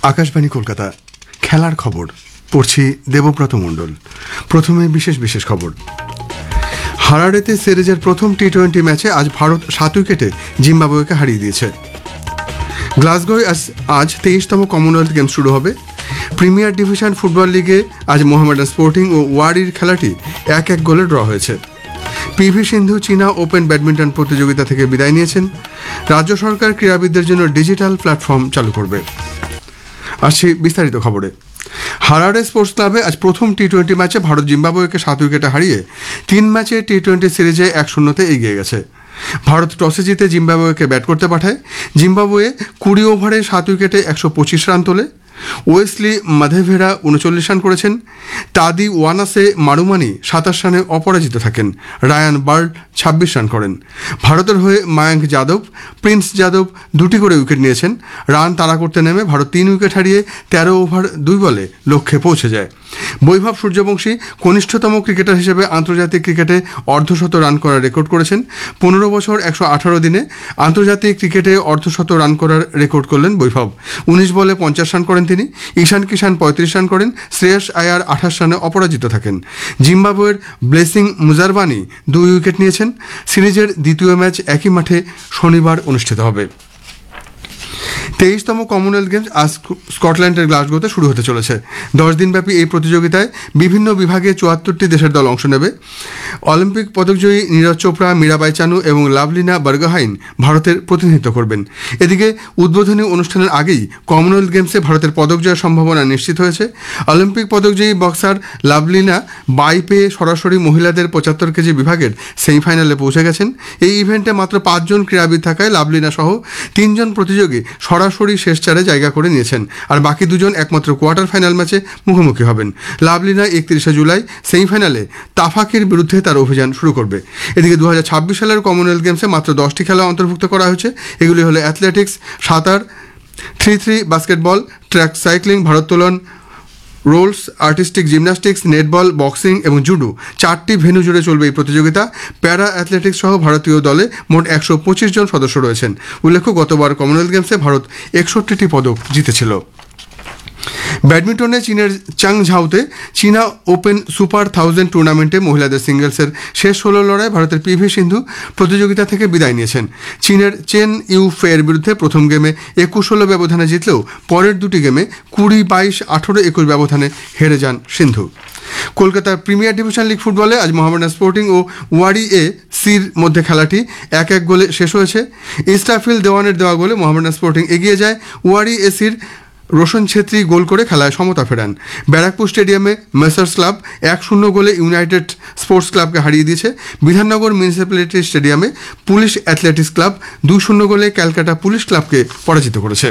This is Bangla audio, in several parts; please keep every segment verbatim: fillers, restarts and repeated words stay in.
আকাশবাণী কলকাতা খেলার খবর পড়ছি দেবব্রত মণ্ডল। প্রথমে বিশেষ বিশেষ খবর। হারারেতে সিরিজের প্রথম টি টোয়েন্টি ম্যাচে আজ ভারত সাত উইকেটে জিম্বাবুয়েকে হারিয়ে দিয়েছে। গ্লাসগোয় আজ আজ তেইশতম কমনওয়েলথ গেমস শুরু হবে। প্রিমিয়ার ডিভিশন ফুটবল লিগে আজ মোহামেডান স্পোর্টিং ও ওয়ারির খেলাটি এক এক গোলে ড্র হয়েছে। পিভি সিন্ধু চীনা ওপেন ব্যাডমিন্টন প্রতিযোগিতা থেকে বিদায় নিয়েছেন। রাজ্য সরকার ক্রীড়াবিদদের জন্য ডিজিটাল প্ল্যাটফর্ম চালু করবে। আসছি বিস্তারিত খবরে। হারারে স্পোর্টস ক্লাবে আজ প্রথম টি টোয়েন্টি ম্যাচে ভারত জিম্বাবুয়েকে সাত উইকেটে হারিয়ে তিন ম্যাচে টি টোয়েন্টি সিরিজে এক শূন্যতে এগিয়ে গেছে। ভারত টসে জিতে জিম্বাবুয়েকে ব্যাট করতে পাঠায়। জিম্বাবুয়ে কুড়ি ওভারে সাত উইকেটে একশো পঁচিশ রান তোলে। ওয়েসলি মাধেভেরা উনচল্লিশ রান করেছেন। তাদি ওয়ানাসে মারুমানি সাতাশ রানে অপরাজিত থাকেন। রায়ান বার্ড ছাব্বিশ রান করেন। ভারতের হয়ে মায়াঙ্ক যাদব, প্রিন্স যাদব দুটি করে উইকেট নিয়েছেন। রান তাড়া করতে নেমে ভারত তিন উইকেট হারিয়ে তেরো ওভার দুই বলে লক্ষ্যে পৌঁছে যায়। বৈভব সূর্যবংশী কনিষ্ঠতম ক্রিকেটার হিসেবে আন্তর্জাতিক ক্রিকেটে অর্ধশত রান করার রেকর্ড করেছেন। পনেরো বছর একশো আঠারো দিনে আন্তর্জাতিক ক্রিকেটে অর্ধশত রান করার রেকর্ড করলেন বৈভব। উনিশ বলে পঞ্চাশ রান করেন তিনি। ঈশান কিষান পঁয়ত্রিশ রান করেন। শ্রেয়স আয়ার আঠাশ রানে অপরাজিত থাকেন। জিম্বাবুয়ের ব্লেসিং মুজারবানি দুই উইকেট নিয়েছেন। সিরিজের দ্বিতীয় ম্যাচ একই মাঠে শনিবার অনুষ্ঠিত হবে। তেইশতম কমনওয়েলথ গেমস আজ স্কটল্যান্ডের গ্লাসগোতে শুরু হতে চলেছে। দশ দিনব্যাপী এই প্রতিযোগিতায় বিভিন্ন বিভাগে চুয়াত্তরটি দেশের দল অংশ নেবে। অলিম্পিক পদকজয়ী নীরজ চোপড়া, মীরাবাই চানু এবং লাভলিনা বার্গহাইন ভারতের প্রতিনিধিত্ব করবেন। এদিকে উদ্বোধনী অনুষ্ঠানের আগেই কমনওয়েলথ গেমসে ভারতের পদক জয়ের সম্ভাবনা নিশ্চিত হয়েছে। অলিম্পিক পদকজয়ী বক্সার লাভলিনা বাই পেয়ে সরাসরি মহিলাদের পঁচাত্তর কেজি বিভাগের সেমিফাইনালে পৌঁছে গেছেন। এই ইভেন্টে মাত্র পাঁচজন ক্রীড়াবিদ থাকায় লাভলিনা সহ তিনজন প্রতিযোগী সরাসরি শেষ চারে জায়গা করে নিয়েছেন। আর বাকি দুজন একমাত্র কোয়ার্টার ফাইনাল ম্যাচে মুখোমুখি হবেন। লাভলিনা একত্রিশে জুলাই সেমিফাইনালে তাফাকের বিরুদ্ধে তার অভিযান শুরু করবে। এদিকে দু হাজার ছাব্বিশ সালের কমনওয়েলথ গেমসে মাত্র দশটি খেলা অন্তর্ভুক্ত করা হয়েছে। এগুলি হলো অ্যাথলেটিক্স, সাঁতার, three three basketball, track cycling, ভারোত্তোলন, Rolle's, artistic gymnastics, netball, boxing এবং জুডো। চারটি ভেন্যু জুড়ে চলবে এই প্রতিযোগিতা। প্যারা অ্যাথলেটিক্স সহ ভারতীয় দলে মোট একশো পঁচিশ জন সদস্য রয়েছেন। উল্লেখ্য, গতবার কমনওয়েলথ গেমসে ভারত একষট্টিটি পদক জিতেছিল। ব্যাডমিন্টনে চীনের চাংঝাওতে চীনা ওপেন সুপার থাউজেন্ড টুর্নামেন্টে মহিলাদের সিঙ্গলসের শেষ ষোলো লড়াই ভারতের পিভি সিন্ধু প্রতিযোগিতা থেকে বিদায় নিয়েছেন। চীনের চেন ইউ ফের বিরুদ্ধে প্রথম গেমে একুশ ষোলো ব্যবধানে জিতলেও পরের দুটি গেমে কুড়ি বাইশ আঠারো একুশ ব্যবধানে হেরে যান সিন্ধু। কলকাতার প্রিমিয়ার ডিভিশন লিগ ফুটবলে আজ মোহামেডান স্পোর্টিং ও ওয়ারি এ সির মধ্যে খেলাটি এক এক গোলে শেষ হয়েছে। ইস্টাফিল দেওয়ানের দেওয়া গোলে মোহামেডান স্পোর্টিং এগিয়ে যায়। ওয়ারি এ সির রোশন ছেত্রী গোল করে খেলায় সমতা ফেরান। ব্যারাকপুর স্টেডিয়ামে মেসার্স ক্লাব এক শূন্য গোলে ইউনাইটেড স্পোর্টস ক্লাবকে হারিয়ে দিয়েছে। বিধাননগর মিউনিসিপ্যালিটি স্টেডিয়ামে পুলিশ অ্যাথলেটিক্স ক্লাব দুই শূন্য গোলে ক্যালকাটা পুলিশ ক্লাবকে পরাজিত করেছে।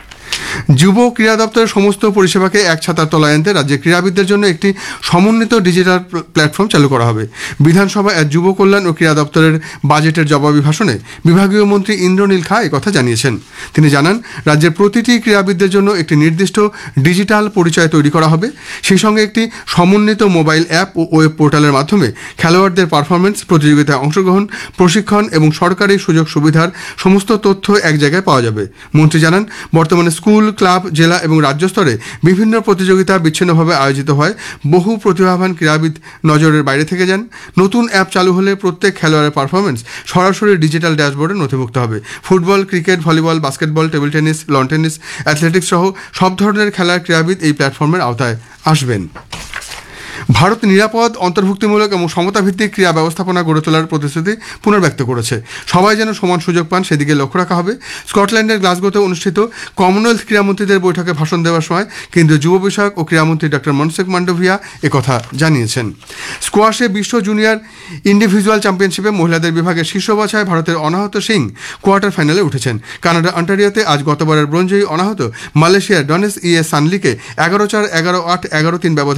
যুব ক্রীড়া দপ্তরের সমস্ত পরিষেবাকে এক ছাতার তলায় আনতে রাজ্যের ক্রীড়াবিদদের জন্য একটি সমন্বিত ডিজিটাল প্ল্যাটফর্ম চালু করা হবে। বিধানসভায় আজ যুব কল্যাণ ও ক্রীড়া দপ্তরের বাজেটের জবাবি ভাষণে বিভাগীয় মন্ত্রী ইন্দ্রনীল খা একথা জানিয়েছেন। তিনি জানান, রাজ্যের প্রতিটি ক্রীড়াবিদদের জন্য একটি নির্দিষ্ট ডিজিটাল পরিচয় তৈরি করা হবে। সেই সঙ্গে একটি সমন্বিত মোবাইল অ্যাপ ও ওয়েব পোর্টালের মাধ্যমে খেলোয়াড়দের পারফরমেন্স, প্রতিযোগিতায় অংশগ্রহণ, প্রশিক্ষণ এবং সরকারি সুযোগ সুবিধার সমস্ত তথ্য এক জায়গায় পাওয়া যাবে। মন্ত্রী জানান, বর্তমানে স্কুল, ক্লাব, জেলা এবং রাজ্য স্তরে বিভিন্ন প্রতিযোগিতা বিচ্ছিন্নভাবে আয়োজিত হয়। বহু প্রতিভাবান ক্রীড়াবিদ নজরের বাইরে থেকে যান। নতুন অ্যাপ চালু হলে প্রত্যেক খেলোয়াড়ের পারফরমেন্স সরাসরি ডিজিটাল ড্যাশবোর্ডে নথিভুক্ত হবে। Football, cricket, volleyball, basketball, table tennis, loan tennis, athletics সহ সব ধরনের খেলার ক্রীড়াবিদ এই প্ল্যাটফর্মের আওতায় আসবেন। ভারত নিরাপদ, অন্তর্ভুক্তিমূলক এবং সমতাভিত্তিক ক্রীড়া ব্যবস্থাপনা গড়ে তোলার প্রতিশ্রুতি পুনর্ব্যক্ত করেছে। সবাই যেন সমান সুযোগ পান, সেদিকে লক্ষ্য রাখা হবে। স্কটল্যান্ডের গ্লাসগোতে অনুষ্ঠিত কমনওয়েলথ ক্রীড়ামন্ত্রীদের বৈঠকে ভাষণ দেওয়ার সময় কেন্দ্রীয় যুব বিষয়ক ও ক্রীড়ামন্ত্রী ডক্টর মনসুখ মান্ডভিয়া একথা জানিয়েছেন। স্কোয়াশে বিশ্ব জুনিয়র ইন্ডিভিজুয়াল চ্যাম্পিয়নশিপে মহিলাদের বিভাগের শীর্ষ বাছায় ভারতের অনাহত সিং কোয়ার্টার ফাইনালে উঠেছেন। কানাডা অন্টারিওতে আজ গতবারের ব্রোঞ্জয়ী অনাহত মালয়েশিয়ার ডনেস ইয়ে সানলিকে এগারো চার, এগারো আট, এগারো তিন ব্যবধানে